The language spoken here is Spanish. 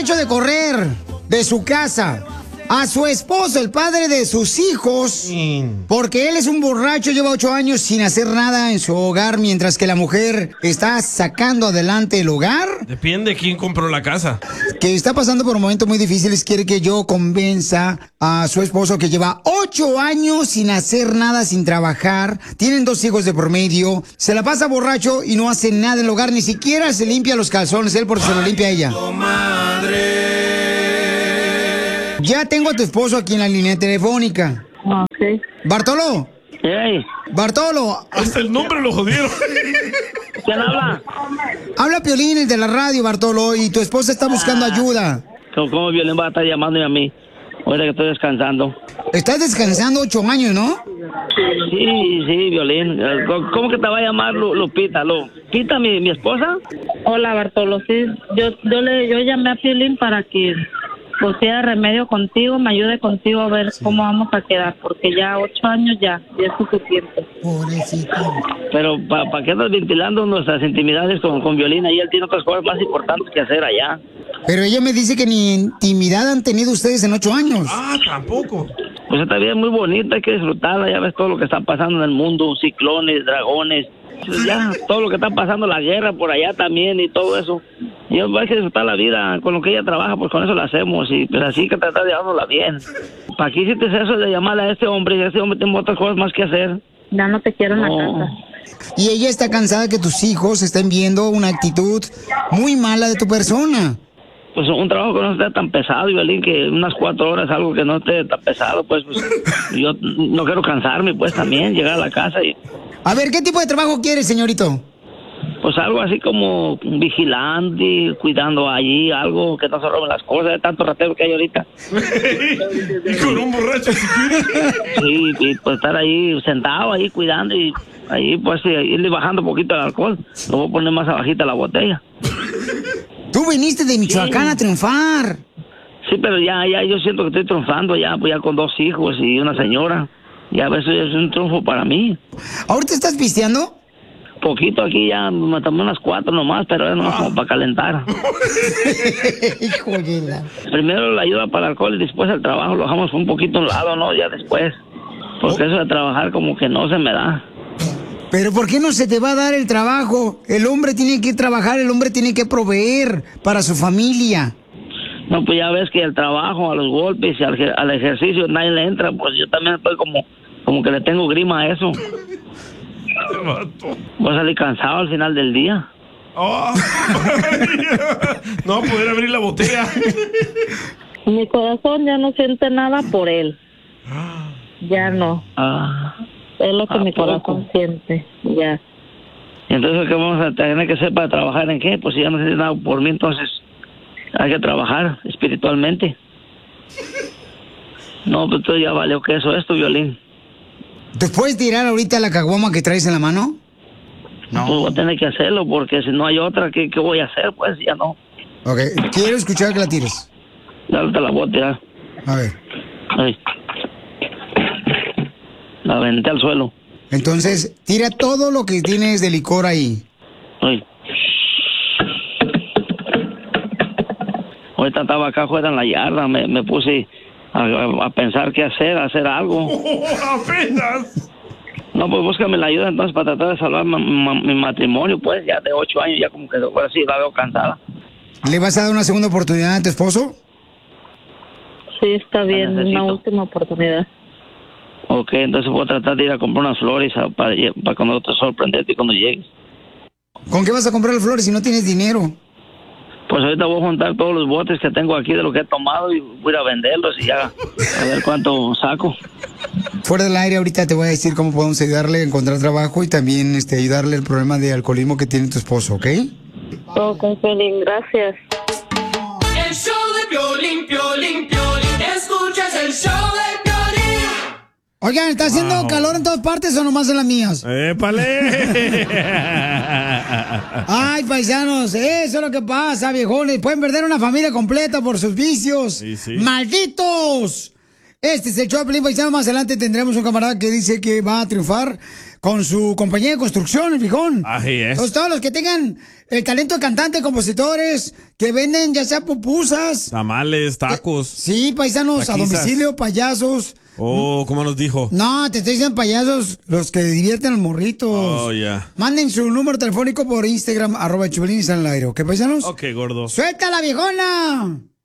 hecho de correr de su casa a su esposo, el padre de sus hijos, porque él es un borracho, lleva 8 años sin hacer nada en su hogar, mientras que la mujer está sacando adelante el hogar? Depende de quién compró la casa. Que está pasando por momentos muy difíciles, quiere que yo convenza a su esposo que lleva 8 años sin hacer nada, sin trabajar, tienen 2 hijos de por medio, se la pasa borracho y no hace nada en el hogar, ni siquiera se limpia los calzones, él porque se lo limpia ella. Ya tengo a tu esposo aquí en la línea telefónica. Ok. Bartolo. Hey. Bartolo. Hasta el nombre lo jodieron. ¿Quién habla? Habla Piolín, el de la radio, Bartolo, y tu esposa está buscando ayuda. ¿Cómo Violín va a estar llamándome a mí? Ahorita que estoy descansando. Estás descansando 8 años, ¿no? Sí, Violín. ¿Cómo que te va a llamar Lupita? ¿Lupita, mi esposa? Hola, Bartolo, sí. Yo llamé a Piolín para que pusiera remedio contigo, me ayude contigo a ver cómo vamos a quedar, porque ya 8 años ya es suficiente. Pobrecita. Pero ¿para qué estás ventilando nuestras intimidades con Violín? Ahí él tiene otras cosas más importantes que hacer allá. Pero ella me dice que ni intimidad han tenido ustedes en 8 años. Ah, tampoco. Pues esta vida es muy bonita, hay que disfrutarla, ya ves todo lo que está pasando en el mundo, ciclones, dragones, pues ya todo lo que está pasando, la guerra por allá también y todo eso. Y hay que disfrutar la vida, con lo que ella trabaja, pues con eso la hacemos, y pues así que tratar de llevárnosla bien. ¿Para qué hiciste eso de llamarle a este hombre? Este hombre tiene otras cosas más que hacer. Ya no te quiero en la casa. Y ella está cansada que tus hijos estén viendo una actitud muy mala de tu persona. Pues un trabajo que no esté tan pesado, Violín, que unas 4 horas, algo que no esté tan pesado, pues yo no quiero cansarme, pues también, llegar a la casa y... A ver, ¿qué tipo de trabajo quieres, señorito? Pues algo así como vigilante, cuidando allí, algo que no se roben las cosas, de tanto ratero que hay ahorita. Y con un borracho. Sí, y pues estar ahí sentado, ahí cuidando y ahí pues irle bajando un poquito el alcohol. Lo voy a poner más abajita la botella. Tú viniste de Michoacán a triunfar. Sí, pero ya yo siento que estoy triunfando ya, pues ya con 2 hijos y una señora. Ya eso es un triunfo para mí. ¿Ahorita estás pisteando? Poquito aquí ya, me tomé unas 4 nomás, pero es nomás como para calentar. Híjole. Primero la ayuda para el alcohol y después el trabajo lo dejamos un poquito a un lado, ¿no? Ya después. Porque eso de trabajar como que no se me da. Pero ¿por qué no se te va a dar el trabajo? El hombre tiene que trabajar, el hombre tiene que proveer para su familia. No, pues ya ves que el trabajo, a los golpes y al ejercicio nadie le entra, pues yo también estoy como que le tengo grima a eso. Voy a salir cansado al final del día. Oh, no va a poder abrir la botella. Mi corazón ya no siente nada por él. Ya no. Es lo que mi corazón siente, ya. Entonces, ¿qué vamos a tener que hacer para trabajar en qué? Pues si ya no siente nada por mí, entonces hay que trabajar espiritualmente. No, pues tú ya valió que eso es tu Violín. ¿Te puedes tirar ahorita la caguama que traes en la mano? No. Pues voy a tener que hacerlo porque si no hay otra, ¿qué voy a hacer? Pues ya no. Ok, quiero escuchar que la tires. Dale, te la voy a tirar. A ver. Ahí. La aventé al suelo. Entonces, tira todo lo que tienes de licor ahí. Ay. Ahorita estaba acá afuera en la yarda, me puse a pensar qué hacer algo. ¡Apenas! No, pues búscame la ayuda entonces para tratar de salvar mi matrimonio, pues ya de 8 años, ya como que ahora sí la veo cansada. ¿Le vas a dar una segunda oportunidad a tu esposo? Sí, está bien, una última oportunidad. Ok, entonces voy a tratar de ir a comprar unas flores para cuando te sorprenderte cuando llegues. ¿Con qué vas a comprar las flores si no tienes dinero? Pues ahorita voy a juntar todos los botes que tengo aquí de lo que he tomado y voy a ir a venderlos y ya a ver cuánto saco. Fuera del aire ahorita te voy a decir cómo podemos ayudarle a encontrar trabajo y también ayudarle al problema de alcoholismo que tiene tu esposo, ¿ok? Ok, Piolín, gracias. El show de Piolín, Piolín, Piolín. Escuchas el show de Piolín. Oigan, ¿está haciendo calor en todas partes o nomás en las mías? ¡Épale! Ay, paisanos, eso es lo que pasa, viejones. Pueden perder una familia completa por sus vicios. Sí. ¡Malditos! Este es el show de Piolín, paisano. Más adelante tendremos un camarada que dice que va a triunfar con su compañía de construcción, el fijón. Así es. Entonces, todos los que tengan el talento de cantante, compositores, que venden ya sea pupusas. Tamales, tacos. Sí, paisanos, taquizas. a domicilio, payasos. Oh, ¿cómo nos dijo? No, te estoy diciendo payasos, los que divierten a los morritos. Oh, ya. Manden su número telefónico por Instagram, @Chupilín y salen al aire, ¿ok, paisanos? Ok, gordo. ¡Suelta la viejona!